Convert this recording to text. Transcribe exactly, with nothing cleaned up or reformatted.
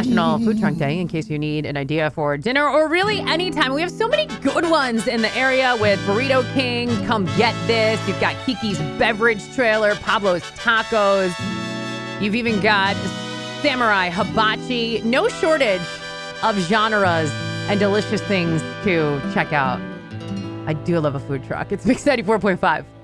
National Food Truck Day in case you need an idea for dinner or really anytime. We have so many good ones in the area with Burrito King, Come Get This. You've got Kiki's Beverage Trailer, Pablo's Tacos. You've even got Samurai Hibachi. No shortage of genres and delicious things to check out. I do love a food truck. It's Mix ninety-four point five.